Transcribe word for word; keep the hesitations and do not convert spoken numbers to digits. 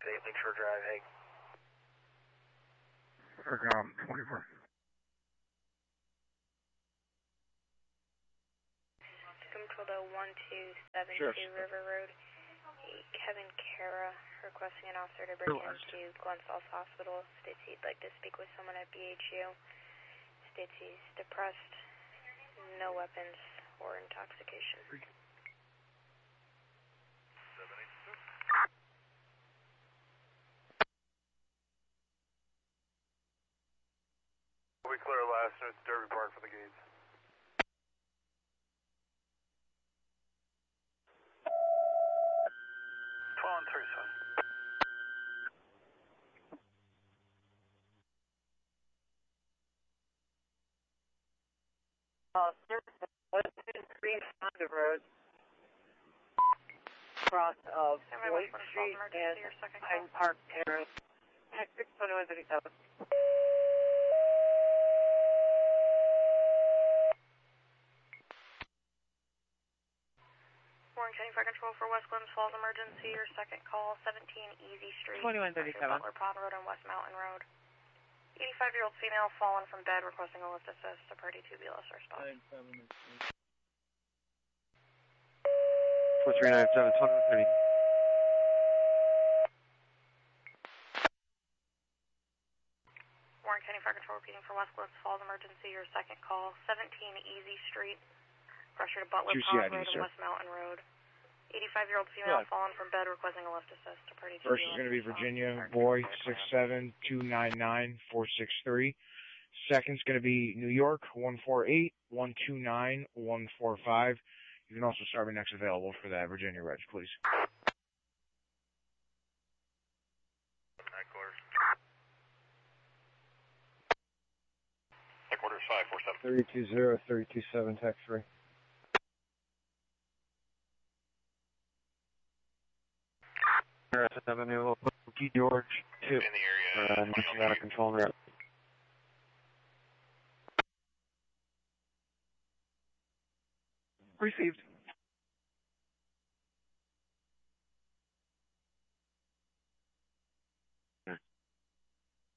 Lakeshore Drive, Hague. Um, twenty-four. Control one two seven two sure. River Road. Kevin Cara requesting an officer to bring him to Glen Falls Hospital. States he'd like to speak with someone at B H U. States he's depressed, no weapons or intoxication. We clear last, and it's Derby Park for the gates. twelve and thirty-seven. Uh, service one two three Honda Road, cross of White Street and Hyde Park Terrace, six twenty-one thirty-seven. Warren County Fire Control for West Glens Falls emergency. Your second call, seventeen Easy Street. twenty-one thirty-seven. Butler Pond Road and West Mountain Road. eighty-five-year-old female fallen from bed requesting a lift assist. A party two B L S response. four three nine seven, twenty-one thirty. Warren County Fire Control repeating for West Glens Falls emergency. Your second call, seventeen Easy Street. Pressure to Butler Pond Road and West Mountain Road. eighty-five-year-old female yeah. fallen from bed requesting a lift assist. A party two First is going to be Virginia, boy, six seven two nine nine four six three. Second's going to be New York, one four eight one two nine one four five. You can also start me next available for that Virginia Reg, please. Headquarters. Headquarters five four seven. thirty-two zero, thirty-two seven, text three. Avenue, Key George, two. In the area. Uh, mission out of control route. Received.